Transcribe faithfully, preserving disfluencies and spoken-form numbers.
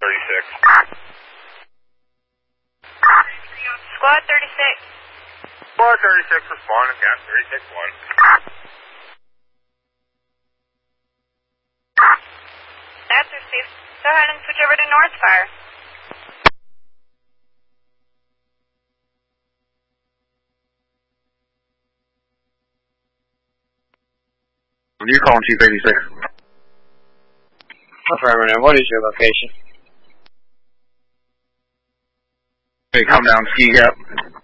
thirty-six. Squad thirty-six. Squad thirty-six responding, gas thirty-six one. That's received. Go ahead and switch over to Northfire. You're calling Chief eighty-six. Affirmative. What is your location? Hey, come down, Ski Gap.